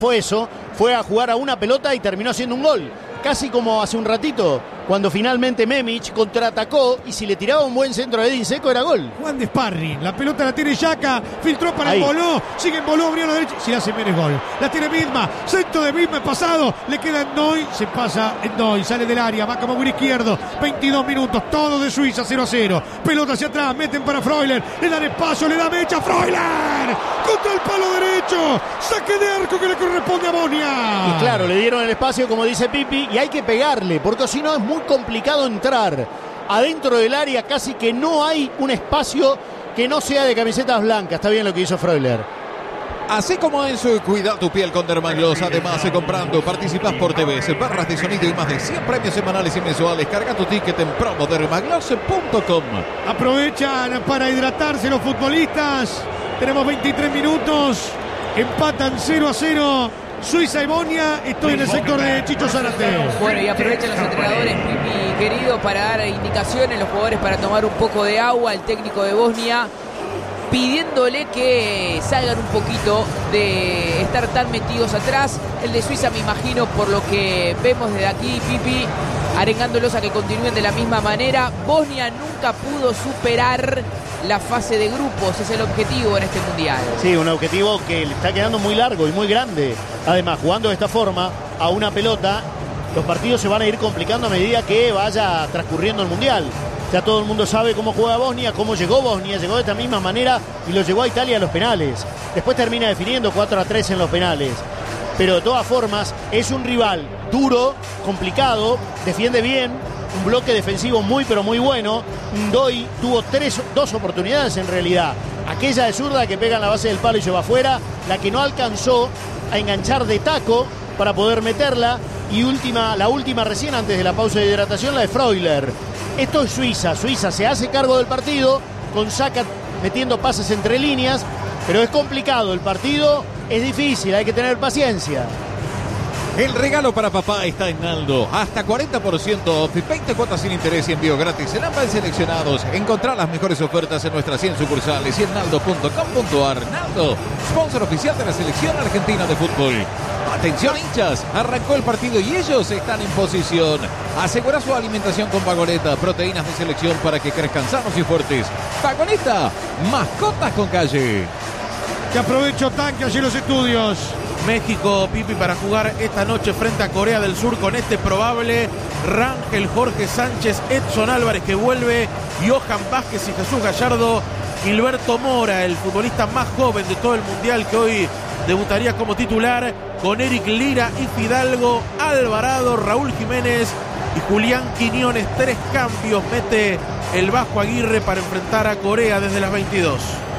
fue eso, fue a jugar a una pelota y terminó haciendo un gol. Casi como hace un ratito, cuando finalmente Memić contraatacó y si le tiraba un buen centro a Edin Dzeko era gol. Juan de sparring, la pelota la tiene Xhaka, filtró para Embolo, sigue Embolo, abrió a la derecha, si hace Mérez gol. La tiene Midma, centro de Midma pasado, le queda Ndoye, se pasa Ndoye, sale del área, va como un izquierdo, 22 minutos, todo de Suiza, 0-0. Pelota hacia atrás, meten para Freuler, le dan espacio, le da mecha, Freuler, contra el palo derecho, saque de arco que le corresponde a Bosnia. Y claro, le dieron el espacio como dice Pipi y hay que pegarle, porque si no es muy complicado entrar. Adentro del área casi que no hay un espacio que no sea de camisetas blancas. Está bien lo que hizo Freuler. Así como en su Cuida tu piel con Dermagloss. Además, comprando, participas por TV, barras de sonido y más de 100 premios semanales y mensuales. Carga tu ticket en promodermagloss.com. Aprovechan para hidratarse los futbolistas. Tenemos 23 minutos. Empatan 0-0. Suiza y Bosnia, estoy en el sector de Chicho Zárate. Bueno, y aprovechan los entrenadores, Pipi querido, para dar indicaciones, los jugadores para tomar un poco de agua, el técnico de Bosnia pidiéndole que salgan un poquito de estar tan metidos atrás. El de Suiza, me imagino, por lo que vemos desde aquí, Pipi, arengándolos a que continúen de la misma manera. Bosnia nunca pudo superar la fase de grupos, es el objetivo en este mundial. Sí, un objetivo que le está quedando muy largo y muy grande. Además, jugando de esta forma a una pelota, los partidos se van a ir complicando a medida que vaya transcurriendo el mundial. Ya todo el mundo sabe cómo juega Bosnia, cómo llegó Bosnia, llegó de esta misma manera y lo llevó a Italia a los penales. Después termina definiendo 4-3 en los penales. Pero de todas formas, es un rival duro, complicado, defiende bien, un bloque defensivo muy pero muy bueno. Ndoye tuvo dos oportunidades en realidad. Aquella de zurda que pega en la base del palo y se va afuera, la que no alcanzó a enganchar de taco para poder meterla, y la última recién antes de la pausa de hidratación, la de Freuler. Esto es Suiza. Suiza se hace cargo del partido con Xhaka metiendo pases entre líneas, pero es complicado el partido, es difícil, hay que tener paciencia. El regalo para papá está en Naldo. Hasta 40% off, 20 cuotas sin interés y envío gratis en ambas seleccionados. Encontrar las mejores ofertas en nuestras 100 sucursales y en naldo.com.ar. Naldo, sponsor oficial de la selección argentina de fútbol. Atención, hinchas, arrancó el partido y ellos están en posición. Asegura su alimentación con Vagoneta, proteínas de selección para que crezcan sanos y fuertes. Vagoneta, mascotas con calle. Que aprovecho tanque allí los estudios. México, Pipi, para jugar esta noche frente a Corea del Sur con este probable Rangel, Jorge Sánchez, Edson Álvarez que vuelve, Johan Vázquez y Jesús Gallardo, Gilberto Mora, el futbolista más joven de todo el mundial que hoy debutaría como titular, con Eric Lira y Fidalgo, Alvarado, Raúl Jiménez y Julián Quiñones. 3 cambios mete el Vasco Aguirre para enfrentar a Corea desde las 22.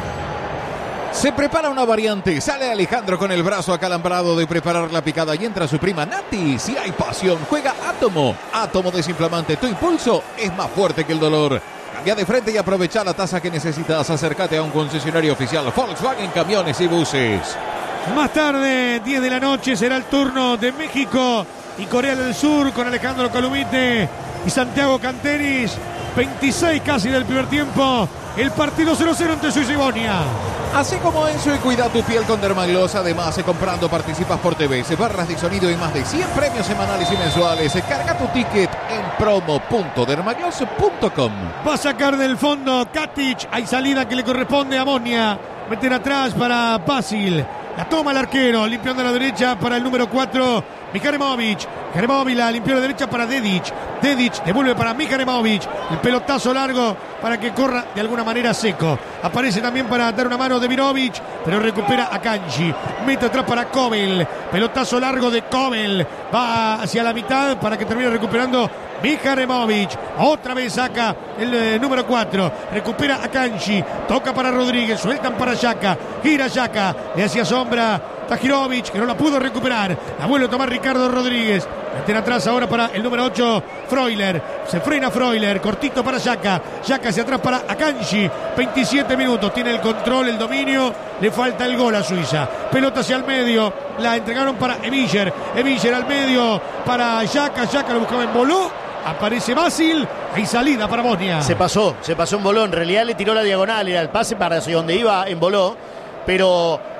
Se prepara una variante, sale Alejandro con el brazo acalambrado de preparar la picada y entra su prima Nati. Si hay pasión, juega Átomo. Átomo desinflamante, tu impulso es más fuerte que el dolor. Cambia de frente y aprovecha la tasa que necesitas. Acércate a un concesionario oficial Volkswagen Camiones y Buses. Más tarde, 10 de la noche, será el turno de México y Corea del Sur con Alejandro Columite y Santiago Canteris. 26 casi del primer tiempo. El partido 0-0 entre Suiza y Bosnia. Así como en su Cuida tu piel con Dermagloss. Además, comprando participas por TV, barras de sonido y más de 100 premios semanales y mensuales. Carga tu ticket en promo.dermagloss.com. Va a sacar del fondo Katic. Hay salida que le corresponde a Bosnia. Meter atrás para Basil. La toma el arquero, limpiando a la derecha para el número 4, Mihajlović. Mihajlović la limpió a la derecha para Dedić. Dedić devuelve para Mihajlović. El pelotazo largo para que corra de alguna manera Seco. Aparece también para dar una mano de Mirovic, pero recupera a Kanji. Mete atrás para Kobel. Pelotazo largo de Kobel. Va hacia la mitad para que termine recuperando Mihajlović. Otra vez saca el número 4. Recupera a Kanji. Toca para Rodríguez. Sueltan para Xhaka. Gira Xhaka. Le hacía sombra Tahirović, que no la pudo recuperar. La vuelve a tomar Ricardo Rodríguez. Meten atrás ahora para el número 8, Freuler. Se frena Freuler. Cortito para Xhaka. Xhaka hacia atrás para Akanji. 27 minutos. Tiene el control, el dominio. Le falta el gol a Suiza. Pelota hacia el medio. La entregaron para Eviger. Eviger al medio para Xhaka. Xhaka lo buscaba en Boló. Aparece Basil. Hay salida para Bosnia. Se pasó en Boló. En realidad le tiró la diagonal. Era el pase para hacia donde iba en Boló. Pero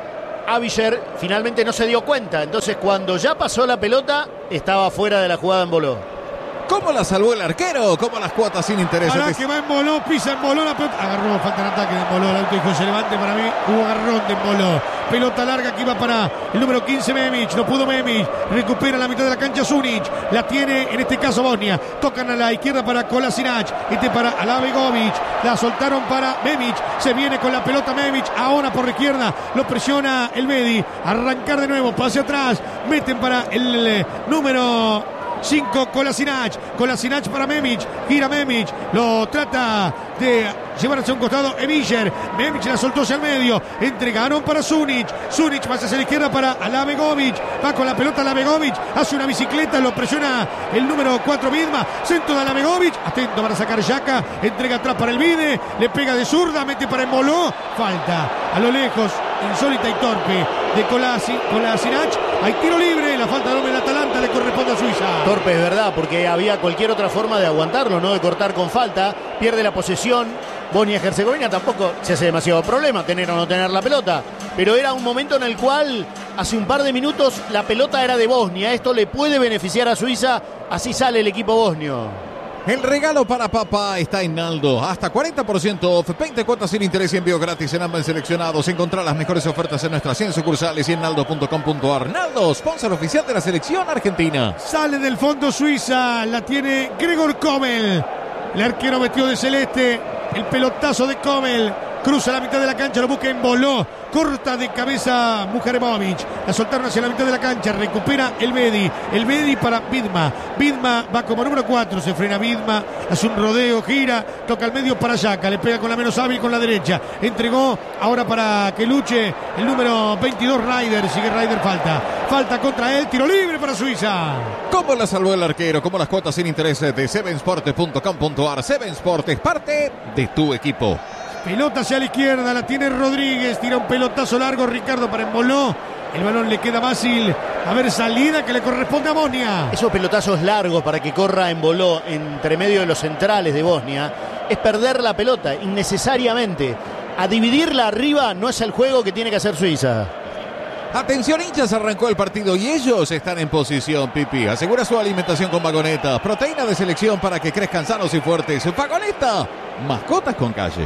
Avisher finalmente no se dio cuenta. Entonces cuando ya pasó la pelota, estaba fuera de la jugada en Boló. ¿Cómo la salvó el arquero? ¿Cómo las cuotas sin interés? Para que va en Boló, pisa en Boló la pelota. Agarró, falta en ataque de Boló. El auto dijo se levante, para mí hubo agarrón de Boló. Pelota larga que iba para el número 15 Memić. No pudo Memić. Recupera la mitad de la cancha Šunić. La tiene en este caso Bosnia. Tocan a la izquierda para Kolasinac. Este para Alavegovic. La soltaron para Memić. Se viene con la pelota Memić. Ahora por la izquierda. Lo presiona el Bedi. Arrancar de nuevo. Pase atrás. Meten para el número 5, Kolasinac para Memić, gira Memić, lo trata de llevar hacia un costado Avisher, Memić la soltó hacia el medio, entregaron para Šunić pasa hacia la izquierda para Alavegovic, va con la pelota Alavegovic, hace una bicicleta, lo presiona el número 4 Vidma, centro de Alavegovic, atento para sacar Xhaka, entrega atrás para el Vide, le pega de zurda, mete para Embolo, falta a lo lejos, insólita y torpe de Kolasinac, hay tiro libre, la falta de hombre del Atalanta le corresponde a Suiza. Torpe es verdad, porque había cualquier otra forma de aguantarlo, no de cortar con falta, pierde la posesión. Bosnia-Herzegovina tampoco se hace demasiado problema tener o no tener la pelota, pero era un momento en el cual hace un par de minutos la pelota era de Bosnia. Esto le puede beneficiar a Suiza, así sale el equipo bosnio. El regalo para papá está en Naldo. Hasta 40% off, 20 cuotas sin interés y envío gratis en ambos seleccionados. Encontrar las mejores ofertas en nuestras 100 sucursales y en naldo.com.ar. Naldo, sponsor oficial de la selección argentina. Sale del fondo Suiza, la tiene Gregor Kobel. El arquero vestido de celeste. El pelotazo de Kobel. Cruza la mitad de la cancha, lo busca en Boló. Corta de cabeza Muharemovic. La soltaron hacia la mitad de la cancha. Recupera el Bedi. El Bedi para Vidma. Vidma va como número 4. Se frena Vidma. Hace un rodeo, gira. Toca al medio para Xhaka. Le pega con la menos hábil con la derecha. Entregó ahora para que luche el número 22 Ryder. Sigue Ryder, falta contra él. Tiro libre para Suiza. ¿Cómo la salvó el arquero? ¿Cómo las cuotas sin interés de sevensport.com.ar? Sevensport es parte de tu equipo. Pelota hacia la izquierda, la tiene Rodríguez, tira un pelotazo largo Ricardo para Embolo. El balón le queda fácil. A ver, salida que le corresponde a Bosnia. Esos pelotazos largos para que corra Embolo entre medio de los centrales de Bosnia es perder la pelota innecesariamente. A dividirla arriba no es el juego que tiene que hacer Suiza. Atención hinchas, arrancó el partido y ellos están en posición, Pipi. Asegura su alimentación con Vagoneta. Proteína de selección para que crezcan sanos y fuertes. Vagoneta, mascotas con calle.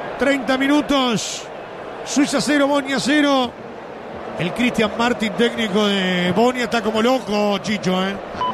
30 minutos. Suiza 0, Bosnia 0. El Cristian Martin, técnico de Bosnia, está como loco, Chicho, ¿eh?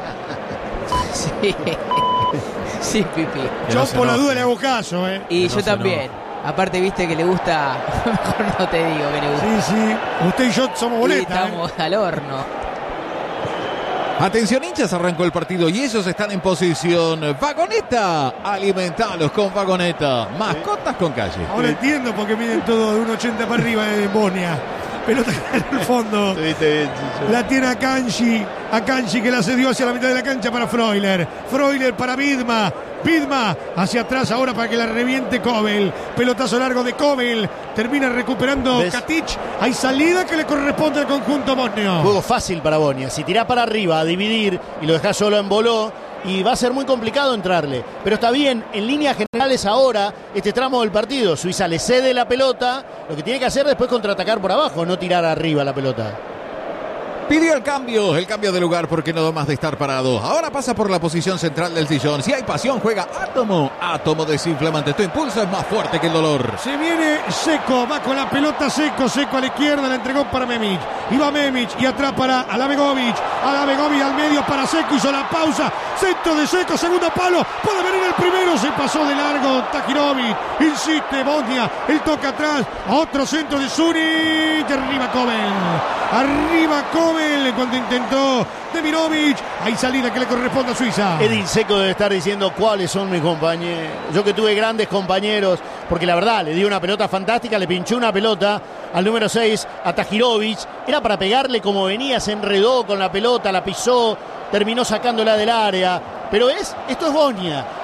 Sí, Pipi. Yo por la duda le hago caso, ¿eh? Y yo también. Aparte, viste que le gusta. Mejor no te digo que le gusta. Sí. Usted y yo somos boletas. Sí, estamos al horno. Atención hinchas, arrancó el partido y ellos están en posición. Vagoneta, alimentalos con Vagoneta. Mascotas con calle. Ahora entiendo por qué miden todo de 1.80 para arriba de Bosnia. Pelota en el fondo. La tiene Akanji que la cedió hacia la mitad de la cancha para Freuler para Vidma hacia atrás ahora para que la reviente Kobel. Pelotazo largo de Kobel. Termina recuperando Katic. Hay salida que le corresponde al conjunto bosnio. Juego fácil para Bosnia. Si tirás para arriba a dividir y lo dejás solo en Boló, y va a ser muy complicado entrarle. Pero está bien, en líneas generales ahora, este tramo del partido, Suiza le cede la pelota, lo que tiene que hacer después contraatacar por abajo, no tirar arriba la pelota. Pidió el cambio de lugar porque no da más de estar parado. Ahora pasa por la posición central del sillón. Si hay pasión, juega Átomo desinflamante. Tu impulso es más fuerte que el dolor. Se viene Seco, va con la pelota Seco a la izquierda, la entregó para Memić. Iba Memić y atrás para Alavegovic al medio para Seco, hizo la pausa. Centro de Seco, segundo palo. Puede venir el primero, se pasó de largo Tahirovic. Insiste Bosnia, el toca atrás. Otro centro de Šunić. Arriba Kobel cuando intentó Demirovic. Hay salida que le corresponde a Suiza. Edin Seco debe estar diciendo cuáles son mis compañeros. Yo que tuve grandes compañeros, porque la verdad le dio una pelota fantástica, le pinchó una pelota al número 6, a Tahirovic. Era para pegarle como venía, se enredó con la pelota, la pisó, terminó sacándola del área. Pero esto es Bosnia.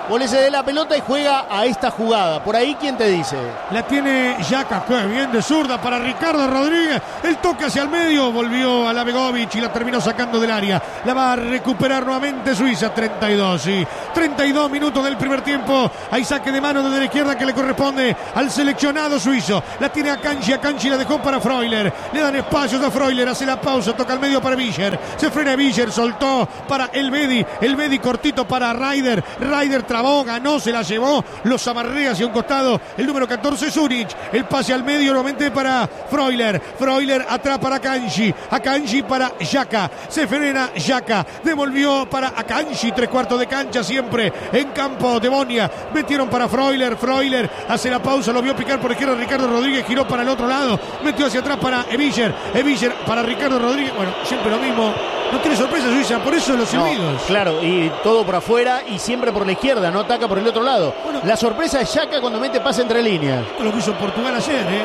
o le cede la pelota y juega a esta jugada. Por ahí, ¿quién te dice? La tiene Xhaka, qué bien de zurda para Ricardo Rodríguez. El toque hacia el medio, volvió a la Begovic y la terminó sacando del área. La va a recuperar nuevamente Suiza. 32, sí. 32 minutos del primer tiempo. Hay saque de mano desde la izquierda que le corresponde al seleccionado suizo. La tiene Akanji la dejó para Freuler. Le dan espacios a Freuler, hace la pausa, toca al medio para Villar. Se frena Villar, soltó para Elvedi. Elvedi cortito para Ryder. Ryder trabó, ganó, se la llevó. Los amarrea hacia un costado. El número 14 Zurich. El pase al medio nuevamente para Freuler. Freuler atrás para Akanji. Akanji para Xhaka. Se frena Xhaka. Devolvió para Akanji. 3/4 de cancha siempre en campo de Bosnia. Metieron para Freuler. Freuler hace la pausa. Lo vio picar por izquierda Ricardo Rodríguez. Giró para el otro lado. Metió hacia atrás para Eviller. Eviller para Ricardo Rodríguez. Bueno, siempre lo mismo. No tiene sorpresa Suiza, por eso los silbidos. Claro, y todo por afuera y siempre por la izquierda, no ataca por el otro lado. Bueno, la sorpresa es Xhaka cuando mete pase entre líneas. Esto lo que hizo Portugal ayer, ¿eh?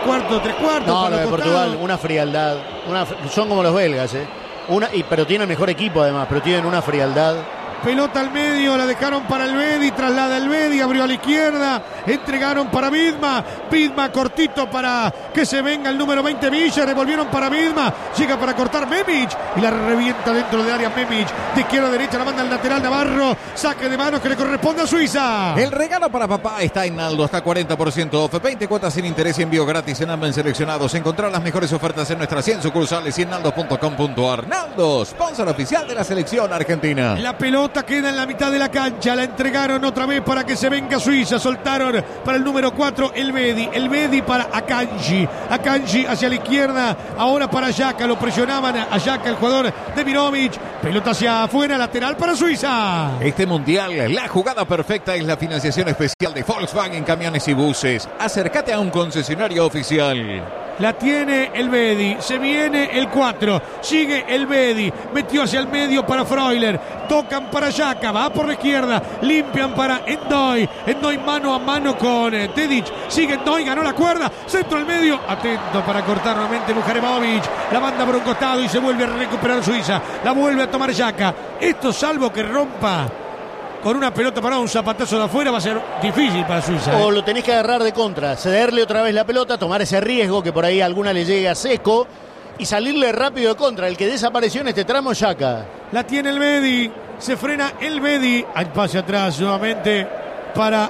3/4. No, lo de Portugal, una frialdad. Son como los belgas, ¿eh? Pero tienen el mejor equipo además, pero tienen una frialdad. Pelota al medio, la dejaron para Elvedi, traslada Elvedi, abrió a la izquierda, entregaron para Vidma, Vidma cortito para que se venga el número 20 Villar, revolvieron para Vidma, llega para cortar Memic y la revienta dentro del área Memic, de izquierda a derecha la manda al lateral Navarro, saque de manos que le corresponde a Suiza. El regalo para papá está en Naldo, hasta 40% off, 20 cuotas sin interés y envío gratis en ambos seleccionados. Encontrar las mejores ofertas en nuestras 100 sucursales y en naldo.com.ar. Naldo, sponsor oficial de la selección argentina. La pelota queda en la mitad de la cancha, la entregaron otra vez para que se venga Suiza, soltaron para el número 4 Elvedi para Akanji hacia la izquierda, ahora para Xhaka, lo presionaban a Xhaka, el jugador de Mirovic, pelota hacia afuera, lateral para Suiza. Este mundial, la jugada perfecta es la financiación especial de Volkswagen Camiones y Buses. Acércate a un concesionario oficial. La tiene Elvedi, se viene el 4, sigue Elvedi, metió hacia el medio para Freuler, tocan para Xhaka, va por la izquierda, limpian para Endoy mano a mano con Tedic, sigue Endoy, ganó la cuerda, centro al medio, atento para cortar nuevamente Mujaremovic, la manda por un costado y se vuelve a recuperar Suiza, la vuelve a tomar Xhaka, esto salvo que rompa con una pelota parada, un zapatazo de afuera va a ser difícil para Suiza. O lo tenés que agarrar de contra, cederle otra vez la pelota, tomar ese riesgo que por ahí alguna le llegue a Seco y salirle rápido de contra. El que desapareció en este tramo, Xhaka. La tiene Elvedi, se frena Elvedi, al pase atrás nuevamente para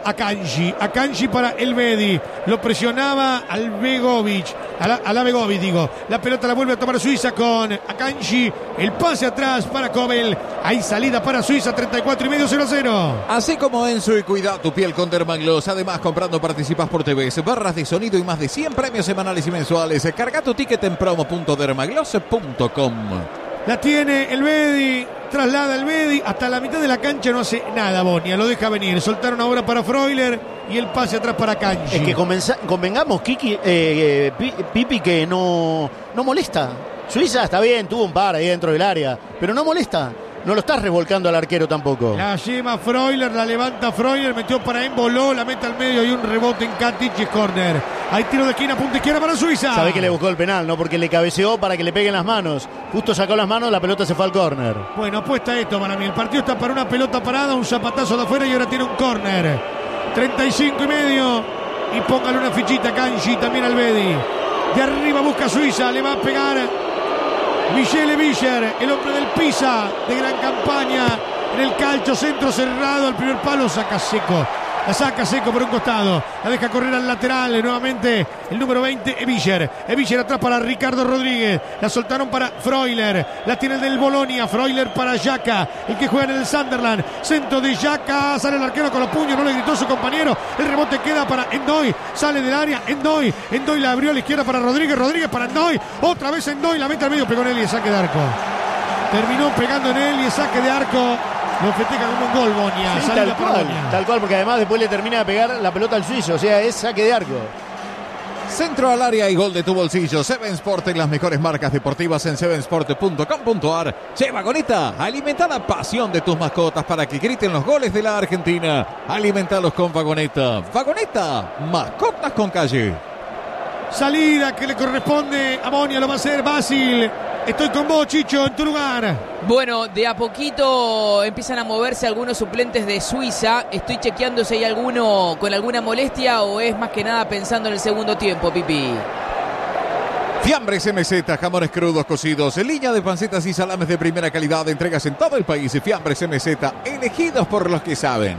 Akanji para Elvedi, lo presionaba al Begovic, a la Begovic digo, la pelota la vuelve a tomar Suiza con Akanji, el pase atrás para Kobel, hay salida para Suiza, 34,5, 0-0. Así como Enzo y cuida tu piel con Dermagloss, además comprando participas por TVs, barras de sonido y más de 100 premios semanales y mensuales, carga tu ticket en promo.dermagloss.com. La tiene Elvedi, traslada Elvedi, hasta la mitad de la cancha no hace nada Bosnia, lo deja venir, soltaron ahora para Freuler y el pase atrás para Akanji. Es que convengamos, Pipi, que no molesta. Suiza está bien, tuvo un par ahí dentro del área, pero no molesta. No lo estás revolcando al arquero tampoco. La lleva Freuler, la levanta Freuler, metió para Emboló, la mete al medio y un rebote en Katic y corner. Hay tiro de esquina, punta izquierda para Suiza. Sabe que le buscó el penal, ¿no? Porque le cabeceó para que le peguen las manos. Justo sacó las manos, la pelota se fue al córner. Bueno, apuesta esto para mí. El partido está para una pelota parada, un zapatazo de afuera y ahora tiene un córner. 35,5. Y póngale una fichita a Kanji, también al Bedi. De arriba busca Suiza, le va a pegar Michele Villar, el hombre del Pisa, de gran campaña en el calcio, centro cerrado, al primer palo, saca Seco. La saca Seco por un costado, la deja correr al lateral, nuevamente el número 20, Eviller atrás para Ricardo Rodríguez, la soltaron para Freuler, la tiene el del Bolonia, Freuler para Xhaka, el que juega en el Sunderland, centro de Xhaka, sale el arquero con los puños, no le gritó su compañero, el rebote queda para Endoy, sale del área, Endoy la abrió a la izquierda para Rodríguez para Endoy, otra vez Endoy, la mete al medio, pegó en él y el saque de arco, terminó pegando en él y el saque de arco. Lo festeja como un gol Bosnia. Sí, tal cual, porque además después le termina de pegar la pelota al suizo, o sea, es saque de arco. Centro al área y gol de tu bolsillo. Seven Sport, las mejores marcas deportivas en sevensport.com.ar. Che, Vagoneta, alimenta la pasión de tus mascotas para que griten los goles de la Argentina. Alimentalos con Vagoneta. Vagoneta, mascotas con calle. Salida que le corresponde a Bosnia, lo va a hacer Basil. Estoy con vos, Chicho, en tu lugar. Bueno, de a poquito empiezan a moverse algunos suplentes de Suiza. Estoy chequeando si hay alguno con alguna molestia o es más que nada pensando en el segundo tiempo, Pipi. Fiambres MZ, jamones crudos cocidos, línea de pancetas y salames de primera calidad, entregas en todo el país. Fiambres MZ, elegidos por los que saben.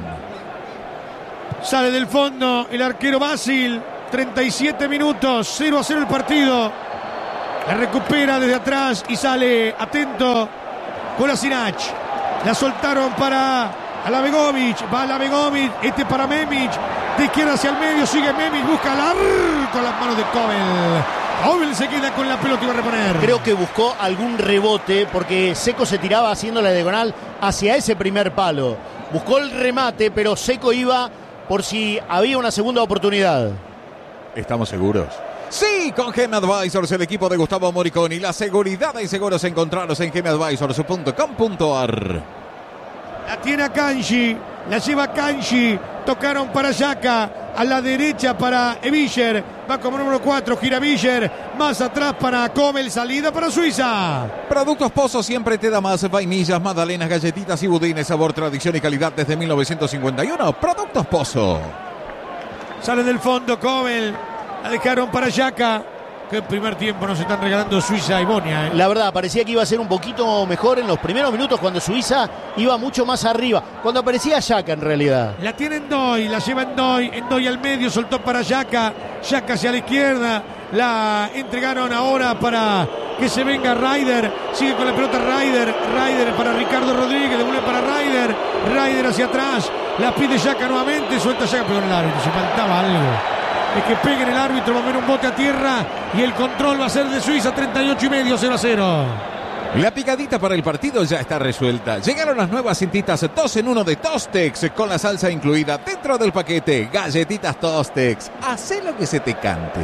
Sale del fondo el arquero Basil. 37 minutos, 0-0 el partido. La recupera desde atrás y sale atento Kolasinac. La soltaron para Alabegovic. Va Alabegovic, para Memic. De izquierda hacia el medio, sigue Memic, busca con las manos de Kobel. Kobel se queda con la pelota y va a reponer. Creo que buscó algún rebote porque Seco se tiraba haciendo la diagonal hacia ese primer palo. Buscó el remate, pero Seco iba por si había una segunda oportunidad. ¿Estamos seguros? Sí, con Geme Advisors, el equipo de Gustavo Moriconi. La seguridad y seguros encontrarlos en gemeadvisors.com.ar. La tiene a Kanji, la lleva Kanji. Tocaron para Xhaka, a la derecha para Evischer. Va como número 4, gira Evischer. Más atrás para Kobel, salida para Suiza. Productos Pozo siempre te da más. Vainillas, magdalenas, galletitas y budines. Sabor, tradición y calidad desde 1951. Productos Pozo. Sale del fondo Kobel. La dejaron para Xhaka. Que en primer tiempo nos están regalando Suiza y Bosnia. La verdad, parecía que iba a ser un poquito mejor en los primeros minutos cuando Suiza iba mucho más arriba. Cuando aparecía Xhaka en realidad. La tiene Ndoye, la lleva Ndoye al medio, soltó para Xhaka. Xhaka hacia la izquierda. La entregaron ahora para que se venga Ryder. Sigue con la pelota Ryder para Ricardo Rodríguez. Devuelve para Ryder hacia atrás. La pide Xhaka nuevamente. Suelta Xhaka, pero el árbitro. Se faltaba algo. Es que pegue en el árbitro, va a ver un bote a tierra y el control va a ser de Suiza. 38,5, 0-0. La picadita para el partido ya está resuelta. Llegaron las nuevas cintitas 2 en 1 de Tostex con la salsa incluida dentro del paquete. Galletitas Tostex. Hacé lo que se te cante.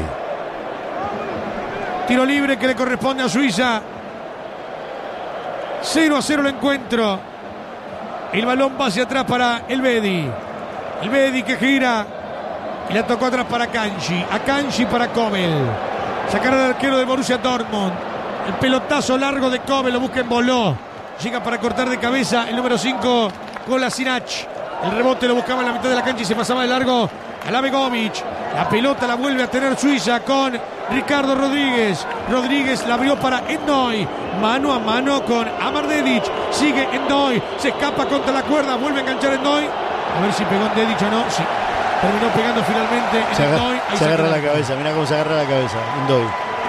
Tiro libre que le corresponde a Suiza. 0-0 el encuentro. El balón va hacia atrás para el Bedi. El Bedi que gira. Y la tocó atrás para Kanji. A Kanji para Kobel. Sacaron al arquero de Borussia Dortmund. El pelotazo largo de Kobel. Lo busca en Boló. Llega para cortar de cabeza el número 5, Kolasinac. El rebote lo buscaba en la mitad de la cancha y se pasaba de largo a Alabegovic. La pelota la vuelve a tener Suiza con Ricardo Rodríguez. Rodríguez la abrió para Ndoye. Mano a mano con Amar Dedić. Sigue Ndoye. Se escapa contra la cuerda. Vuelve a enganchar Ndoye. A ver si pegó en Dedić o no. Sí. Terminó pegando finalmente en Ndoye. Se agarra la cabeza. Mirá cómo se agarra la cabeza. Ndoye.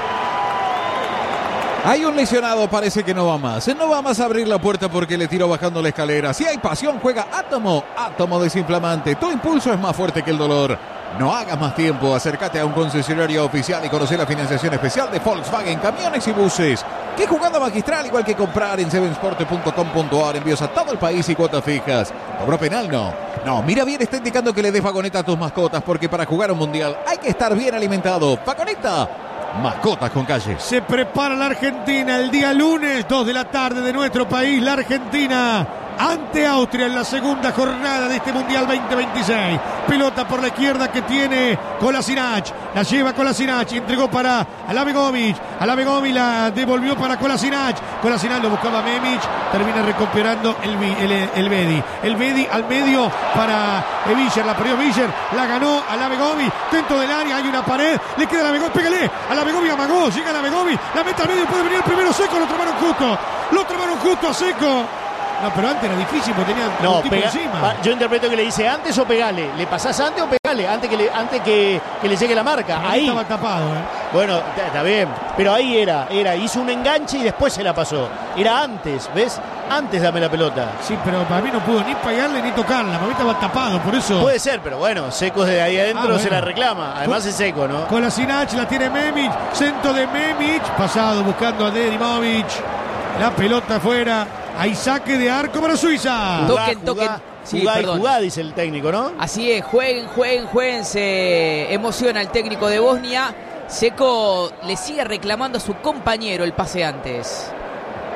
Hay un lesionado, parece que no va más. No va más a abrir la puerta porque le tiró bajando la escalera. Si hay pasión, juega Átomo. Átomo desinflamante. Tu impulso es más fuerte que el dolor. No hagas más tiempo. Acércate a un concesionario oficial y conoce la financiación especial de Volkswagen, camiones y buses. Qué jugada magistral, igual que comprar en sevensport.com.ar. Envíos a todo el país y cuotas fijas. ¿Cobro penal? No, mira bien, está indicando que le des vagoneta a tus mascotas porque para jugar un mundial hay que estar bien alimentado. Vagoneta. Mascotas con calle. Se prepara la Argentina el día lunes, 2 de la tarde de nuestro país. La Argentina ante Austria en la segunda jornada de este Mundial 2026. Pelota por la izquierda que tiene Kolasinac. La lleva Kolasinac. Entregó para Alabegovic. Alabegovic la devolvió para Kolasinac. Kolasinac lo buscaba Memic. Termina recuperando el Bedi. El Bedi al medio para Evischer. La perdió Evischer. La ganó Alabegovic. Dentro del área hay una pared. Le queda Alabegovic. Pégale. Alabegovic amagó. Llega Alabegovic. La mete al medio. Puede venir el primero Seco. Lo tomaron justo a Seco. No, pero antes era difícil porque tenía un tipo encima. Yo interpreto que le dice antes o pegale. ¿Le pasás antes o pegale? Antes que le llegue la marca. Ahí estaba tapado, Bueno, está bien. Pero ahí era. Hizo un enganche y después se la pasó. Era antes, ¿ves? Antes dame la pelota. Sí, pero para mí no pudo ni pegarle ni tocarla. Para mí estaba tapado, por eso. Puede ser, pero bueno, Seco de ahí adentro se la reclama. Además es Seco, ¿no? Kolasinac la tiene Memic. Centro de Memic. Pasado buscando a Derimovic. La pelota afuera. Hay saque de arco para Suiza. Toquen. Sí, jugá, dice el técnico, ¿no? Así es, jueguen. Se emociona el técnico de Bosnia. Seco le sigue reclamando a su compañero el pase antes.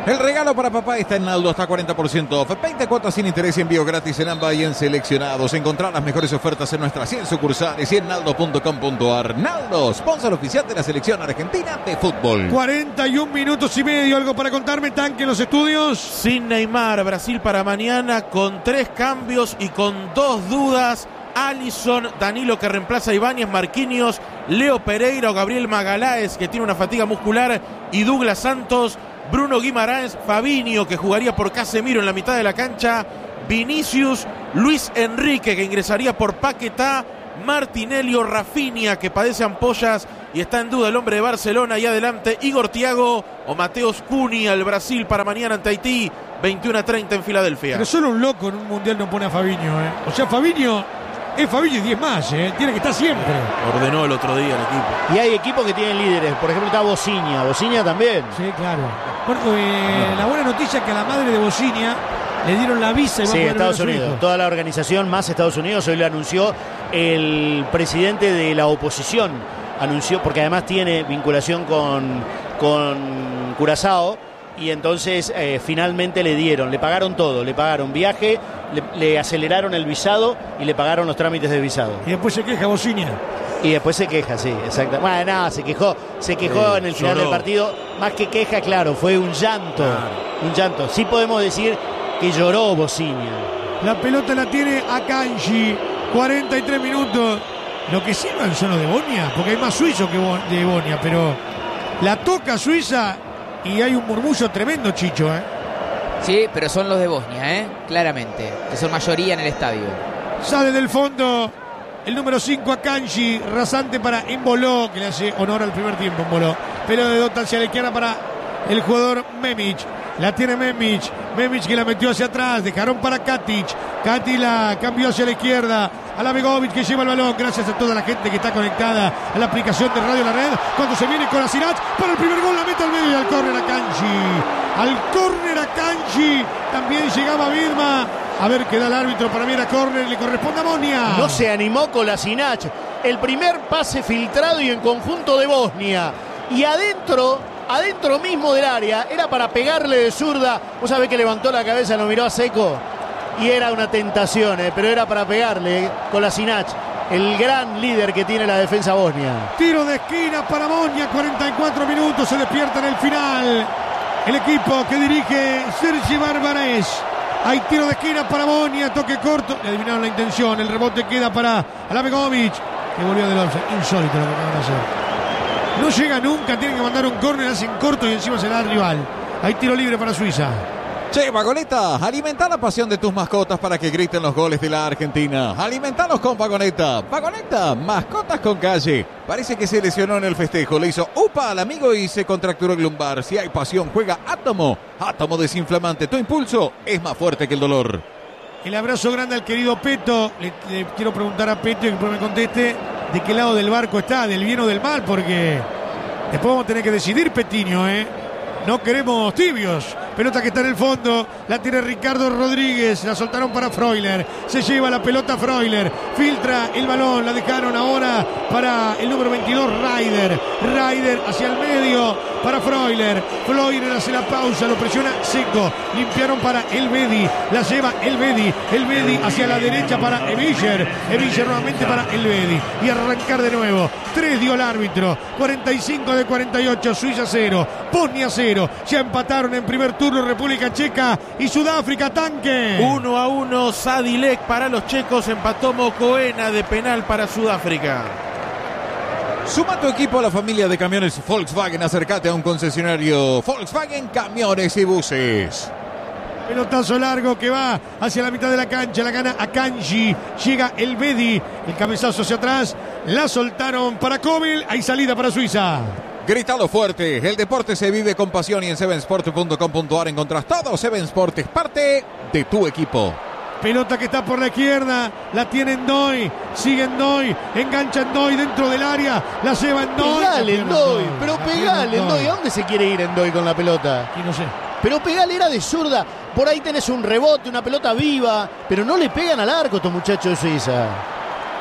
El regalo para papá está en Naldo, hasta 40% off. 20 cuotas sin interés y envío gratis en AMBA y en seleccionados. Encontrar las mejores ofertas en nuestras 100 sucursales y en naldo.com.ar. Naldo, sponsor oficial de la selección argentina de fútbol. 41 minutos y medio. ¿Algo para contarme, Tanque, en los estudios? Sin Neymar, Brasil para mañana con 3 cambios y con 2 dudas. Alisson, Danilo que reemplaza a Ibáñez, Marquinhos, Leo Pereira o Gabriel Magaláes que tiene una fatiga muscular y Douglas Santos, Bruno Guimaraes, Fabinho que jugaría por Casemiro en la mitad de la cancha, Vinicius, Luis Enrique que ingresaría por Paquetá, Martinelli o Rafinha que padece ampollas y está en duda el hombre de Barcelona, y adelante Igor Thiago o Mateus Cunha, el Brasil para mañana ante Haití, 21:30 en Filadelfia. Pero solo un loco en un mundial no pone a Fabinho, ¿eh? O sea, Fabinho es Fabinho y 10 más, ¿eh? Tiene que estar siempre. Ordenó el otro día el equipo. Y hay equipos que tienen líderes. Por ejemplo, está Bociña también. Sí, claro. Bueno, la buena noticia es que a la madre de Bociña le dieron la visa y va a poder Estados ver a su Unidos. hijo. Toda la organización más Estados Unidos. Hoy lo anunció el presidente de la oposición. Anunció, porque además tiene vinculación con Curazao. Y entonces finalmente le pagaron todo, le pagaron viaje, le aceleraron el visado y le pagaron los trámites de visado. Y después se queja Bociña. Y después se queja, sí, exacto. Bueno, nada, se quejó en el final lloró. del partido. Más que queja, claro, fue un llanto. Un llanto. Sí podemos decir que lloró Bociña. La pelota la tiene Akanji. 43 minutos. Lo que sirvan son los de Bonia, porque hay más suizos que de Bonia, pero la toca Suiza. Y hay un murmullo tremendo, Chicho, ¿eh? Sí, pero son los de Bosnia, claramente, que son mayoría en el estadio. Sale del fondo el número 5 Akanji, rasante para Emboló, que le hace honor al primer tiempo Emboló. Pero de dota hacia la izquierda para el jugador Memic. La tiene Memic que la metió hacia atrás, dejaron para Katic. Katic la cambió hacia la izquierda. A la Begovic que lleva el balón, gracias a toda la gente que está conectada a la aplicación de Radio La Red. Cuando se viene con Asirach para el primer gol, la mete al medio y al córner Akanji. Al córner Akanji, también llegaba Birma. A ver qué da el árbitro, para mí era córner, le corresponde a Monia. No se animó Kolasinac. El primer pase filtrado y en conjunto de Bosnia. Y adentro mismo del área, era para pegarle de zurda. Vos sabés que levantó la cabeza, lo miró a Seco. Y era una tentación, pero era para pegarle Kolasinac, el gran líder que tiene la defensa bosnia. Tiro de esquina para Monia, 44 minutos, se despierta en el final. El equipo que dirige Sergi Barbarés. Hay tiro de esquina para Monia, toque corto. Le adivinaron la intención, el rebote queda para Alabegovic, que volvió del offside. Insólito lo que van a hacer. No llega nunca, tienen que mandar un córner, hacen corto y encima se da al rival. Hay tiro libre para Suiza. Che, Vagoneta, alimenta la pasión de tus mascotas para que griten los goles de la Argentina. Alimentalos con Vagoneta. Vagoneta, mascotas con calle. Parece que se lesionó en el festejo. Le hizo upa al amigo y se contracturó el lumbar. Si hay pasión, juega Átomo. Átomo desinflamante. Tu impulso es más fuerte que el dolor. El abrazo grande al querido Peto. Le quiero preguntar a Peto y que me conteste de qué lado del barco está, del bien o del mal, porque después vamos a tener que decidir, Petiño, ¿eh? No queremos tibios. Pelota que está en el fondo, la tiene Ricardo Rodríguez, la soltaron para Freuler, se lleva la pelota Freuler, filtra el balón, la dejaron ahora para el número 22 Ryder hacia el medio para Freuler hace la pausa, lo presiona Seco, limpiaron para Elvedi, la lleva Elvedi hacia la derecha para Eviger nuevamente para Elvedi y arrancar de nuevo. 3 dio el árbitro, 45 de 48, Suiza 0, Bosnia 0, ya empataron en primer turno República Checa y Sudáfrica. Tanque 1-1, Sadilek para los checos, empató Mokoena de penal para Sudáfrica. Suma tu equipo a la familia de camiones Volkswagen, acércate a un concesionario Volkswagen Camiones y Buses. Pelotazo largo que va hacia la mitad de la cancha, la gana Akanji, llega Elvedi, el cabezazo hacia atrás, la soltaron para Kobil, hay salida para Suiza. Grítalo fuerte, el deporte se vive con pasión y en sevensport.com.ar encontrás todo. Seven Sport es parte de tu equipo. Pelota que está por la izquierda, la tiene Ndoy, sigue Ndoy, engancha Ndoy dentro del área, la lleva Ndoy. Pegale Ndoy, pero pegale Ndoy. ¿A dónde se quiere ir Ndoy con la pelota? Y no sé. Pero pegale, era de zurda. Por ahí tenés un rebote, una pelota viva, pero no le pegan al arco estos muchachos de Suiza.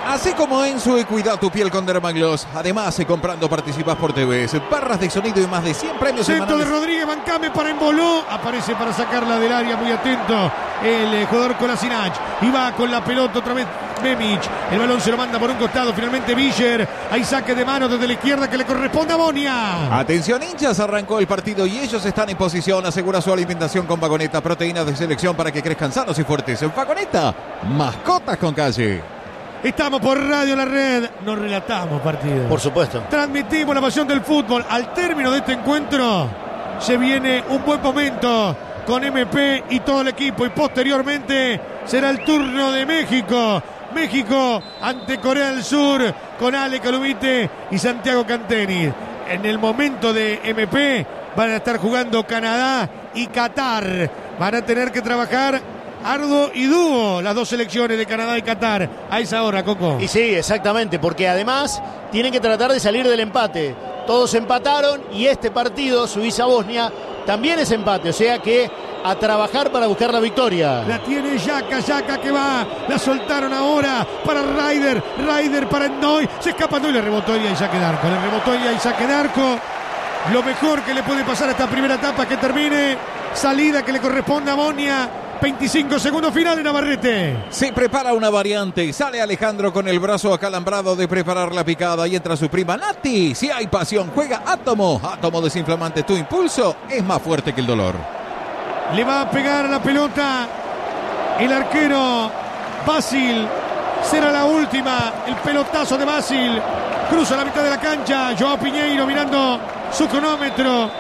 Así como Ensu, cuida tu piel con Dermagloss. Además, comprando participas por TVs, barras de sonido y más de 100 premios Centro semanales. de Rodríguez, Bancame para Emboló. Aparece para sacarla del área, muy atento el jugador Kolasinac. Y va con la pelota otra vez Memic. El balón se lo manda por un costado. Finalmente Viller. Hay saque de mano desde la izquierda que le corresponde a Bonia. Atención, hinchas, arrancó el partido y ellos están en posición. Asegura su alimentación con Vagoneta, proteínas de selección para que crezcan sanos y fuertes. En Vagoneta, mascotas con calle. Estamos por Radio La Red. No relatamos partido. Por supuesto. Transmitimos la pasión del fútbol. Al término de este encuentro se viene un buen momento con MP y todo el equipo. Y posteriormente será el turno de México. México ante Corea del Sur con Ale Calumite y Santiago Canteni. En el momento de MP van a estar jugando Canadá y Qatar. Van a tener que trabajar arduo y dúo las dos selecciones de Canadá y Qatar a esa hora, Coco. Y sí, exactamente, porque además tienen que tratar de salir del empate. Todos empataron y este partido, Suiza-Bosnia, también es empate. O sea que a trabajar para buscar la victoria. La tiene Yaka que va. La soltaron ahora para Ryder para Endoy. Se escapa Endoy, le rebotó y saque de arco. Le rebotó y saque de arco. Lo mejor que le puede pasar a esta primera etapa es que termine. Salida que le corresponde a Bonia. 25 segundos final en Navarrete. Se prepara una variante. Sale Alejandro con el brazo acalambrado de preparar la picada. Y entra su prima Nati. Si hay pasión, juega Átomo. Átomo desinflamante. Tu impulso es más fuerte que el dolor. Le va a pegar a la pelota el arquero Basil. Será la última. El pelotazo de Basil. Cruza la mitad de la cancha. Joao Piñeiro mirando su cronómetro.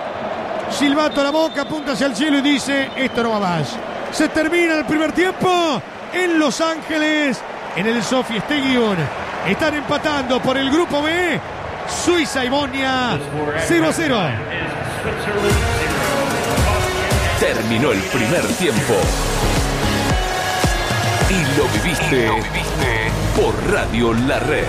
Silbato a la boca, apunta hacia el cielo y dice: esto no va más. Se termina el primer tiempo en Los Ángeles, en el Sophie Stadium. Están empatando por el grupo B Suiza y Bosnia 0-0. Terminó el primer tiempo. Y lo viviste por Radio La Red.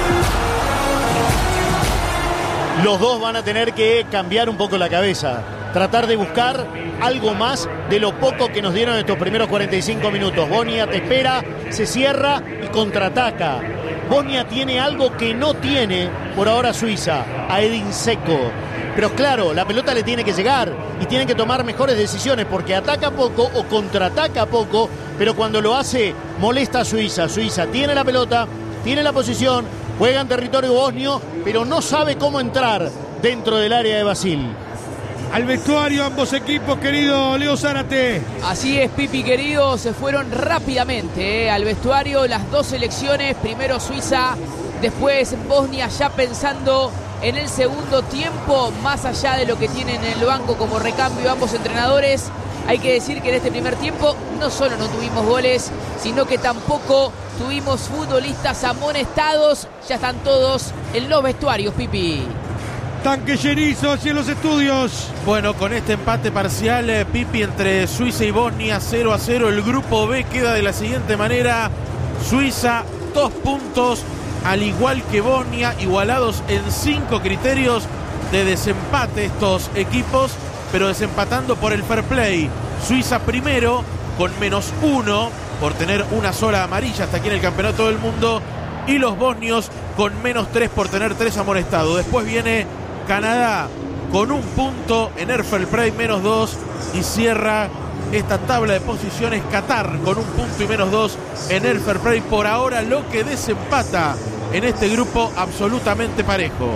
Los dos van a tener que cambiar un poco la cabeza, tratar de buscar algo más de lo poco que nos dieron estos primeros 45 minutos. Bosnia te espera, se cierra y contraataca. Bosnia tiene algo que no tiene por ahora Suiza, a Edin Dzeko. Pero claro, la pelota le tiene que llegar y tienen que tomar mejores decisiones porque ataca poco o contraataca poco, pero cuando lo hace molesta a Suiza. Suiza tiene la pelota, tiene la posición, juega en territorio bosnio, pero no sabe cómo entrar dentro del área de Basil. Al vestuario ambos equipos, querido Leo Zárate. Así es, Pipi querido, se fueron rápidamente al vestuario las dos selecciones, primero Suiza, después Bosnia, ya pensando en el segundo tiempo, más allá de lo que tienen en el banco como recambio ambos entrenadores. Hay que decir que en este primer tiempo no solo no tuvimos goles, sino que tampoco tuvimos futbolistas amonestados. Ya están todos en los vestuarios, Pipi. Tanque llenizo hacia los estudios. Bueno, con este empate parcial, Pipi, entre Suiza y Bosnia, 0-0. El grupo B queda de la siguiente manera. Suiza, 2 puntos, al igual que Bosnia, igualados en 5 criterios de desempate estos equipos, pero desempatando por el fair play. Suiza primero con -1 por tener una sola amarilla hasta aquí en el Campeonato del Mundo, y los bosnios con -3 por tener 3 amonestados. Después viene Canadá con 1 punto en el fair play, -2, y cierra esta tabla de posiciones Qatar con 1 punto y -2 en el fair play. Por ahora lo que desempata en este grupo absolutamente parejo.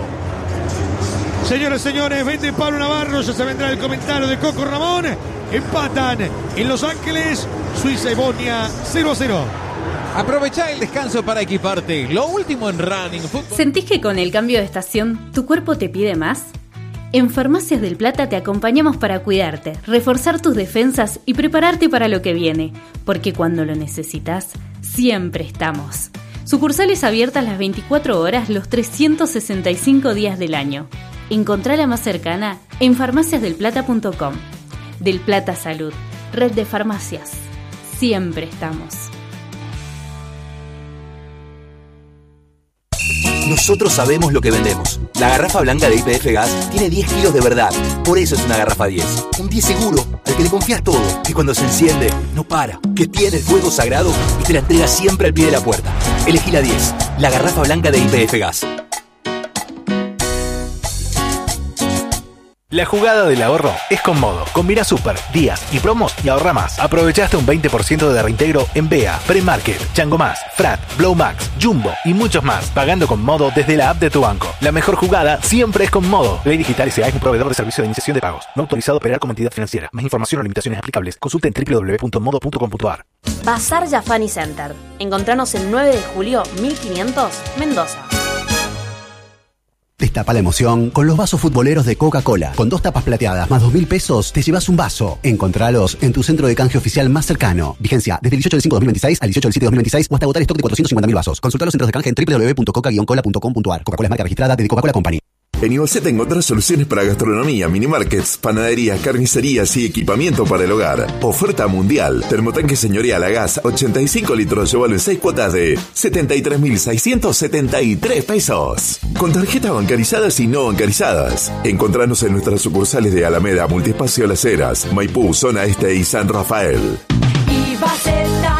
Señoras y señores, vende Pablo Navarro, ya se vendrá el comentario de Coco Ramón. Empatan en Los Ángeles, Suiza y Bosnia 0-0. Aprovecha el descanso para equiparte. Lo último en running, fútbol. ¿Sentís que con el cambio de estación tu cuerpo te pide más? En Farmacias del Plata te acompañamos para cuidarte, reforzar tus defensas y prepararte para lo que viene, porque cuando lo necesitas, siempre estamos. Sucursales abiertas las 24 horas, los 365 días del año. Encontrá la más cercana en farmaciasdelplata.com. Del Plata Salud, red de farmacias. Siempre estamos. Nosotros sabemos lo que vendemos. La garrafa blanca de YPF Gas tiene 10 kilos de verdad. Por eso es una garrafa 10. Un 10 seguro, al que le confías todo. Que cuando se enciende, no para. Que tiene el fuego sagrado y te la entrega siempre al pie de la puerta. Elegí la 10. La garrafa blanca de YPF Gas. La jugada del ahorro es con Modo. Combina super, días y promos y ahorra más. Aprovechaste un 20% de reintegro en BEA, Premarket, Chango Más, Frat, Blow Max, Jumbo y muchos más. Pagando con Modo desde la app de tu banco. La mejor jugada siempre es con Modo. Ley Digital S.A. es un proveedor de servicio de iniciación de pagos. No autorizado a operar como entidad financiera. Más información o limitaciones aplicables. Consulta en www.modo.com.ar. Bazar Jafani Center. Encontranos el 9 de julio 1500, Mendoza. Destapa la emoción con los vasos futboleros de Coca-Cola. Con 2 tapas plateadas más 2.000 pesos, te llevas un vaso. Encontralos en tu centro de canje oficial más cercano. Vigencia desde el 18 del 5 de 2026 al 18 del 7 de 2026 o hasta agotar stock de 450.000 vasos. Consulta los centros de canje en www.coca-cola.com.ar. Coca-Cola es marca registrada de Coca-Cola Company. En Ivoceta encontrás soluciones para gastronomía, minimarkets, panaderías, carnicerías y equipamiento para el hogar. Oferta mundial. Termotanque señorial a gas, 85 litros, llévalo en 6 cuotas de 73.673 pesos. Con tarjetas bancarizadas y no bancarizadas. Encontranos en nuestras sucursales de Alameda, Multiespacio Las Heras, Maipú, Zona Este y San Rafael. Ivoceta,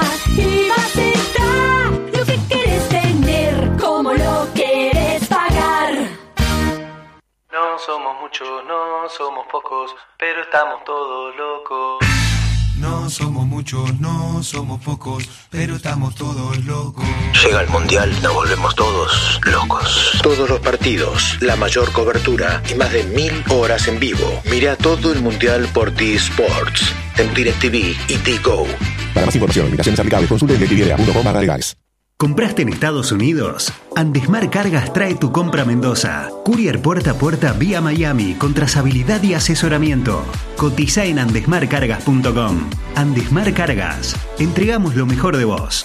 lo que quieres tener, como lo quieres pagar. No somos muchos, no somos pocos, pero estamos todos locos. No somos muchos, no somos pocos, pero estamos todos locos. Llega el Mundial, nos volvemos todos locos. Todos los partidos, la mayor cobertura y más de 1000 horas en vivo. Mira todo el Mundial por T-Sports, en DirecTV y T-Go. Para más información, limitaciones aplicables, consulte en directv.com/legales. ¿Compraste en Estados Unidos? Andesmar Cargas trae tu compra a Mendoza. Courier puerta a puerta vía Miami con trazabilidad y asesoramiento. Cotiza en andesmarcargas.com. Andesmar Cargas. Entregamos lo mejor de vos.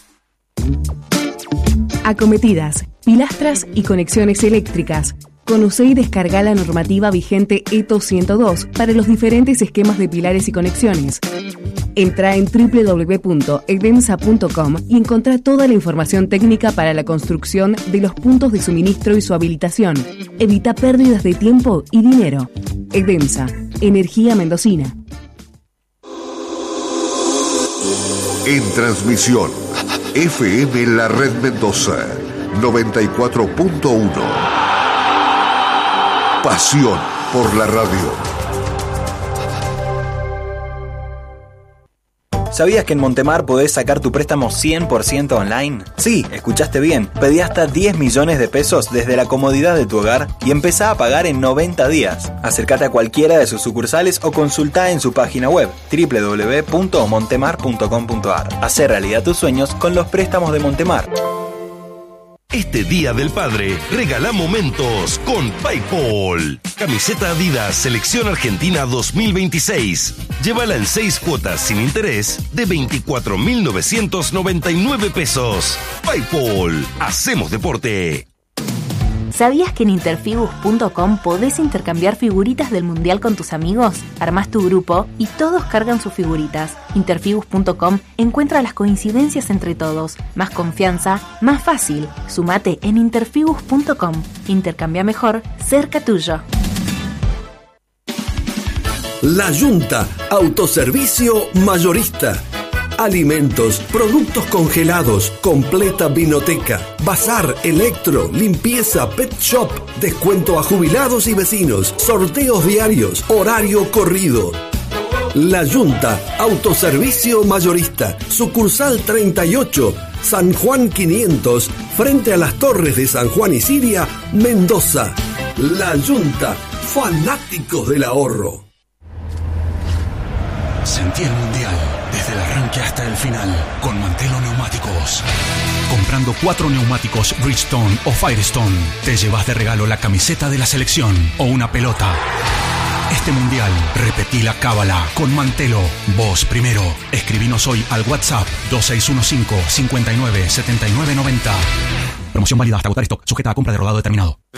Acometidas, pilastras y conexiones eléctricas. Conoce y descarga la normativa vigente ETO 102 para los diferentes esquemas de pilares y conexiones. Entra en www.edemsa.com y encontrá toda la información técnica para la construcción de los puntos de suministro y su habilitación. Evita pérdidas de tiempo y dinero. Edemsa, energía mendocina. En transmisión, FM La Red Mendoza, 94.1. Pasión por la radio. ¿Sabías que en Montemar podés sacar tu préstamo 100% online? Sí, escuchaste bien. Pedí hasta 10 millones de pesos desde la comodidad de tu hogar y empezá a pagar en 90 días. Acércate a cualquiera de sus sucursales o consultá en su página web www.montemar.com.ar. Hacé realidad tus sueños con los préstamos de Montemar. Este Día del Padre, regala momentos con PayPal. Camiseta Adidas Selección Argentina 2026. Llévala en 6 cuotas sin interés de 24.999 pesos. PayPal, hacemos deporte. ¿Sabías que en interfibus.com podés intercambiar figuritas del Mundial con tus amigos? Armás tu grupo y todos cargan sus figuritas. Interfibus.com encuentra las coincidencias entre todos. Más confianza, más fácil. Sumate en interfibus.com. Intercambia mejor, cerca tuyo. La Yunta, autoservicio mayorista. Alimentos, productos congelados, completa vinoteca, bazar, electro, limpieza, pet shop, descuento a jubilados y vecinos, sorteos diarios, horario corrido. La Yunta, autoservicio mayorista, sucursal 38, San Juan 500, frente a las torres de San Juan y Siria, Mendoza. La Yunta, fanáticos del ahorro. Sentí el Mundial desde el arranque hasta el final con Mantelo Neumáticos. Comprando 4 neumáticos Bridgestone o Firestone, te llevas de regalo la camiseta de la selección o una pelota. Este Mundial, repetí la cábala con Mantelo. Vos primero. Escribinos hoy al WhatsApp 2615 59 79 90. Promoción válida hasta agotar stock, sujeta a compra de rodado determinado.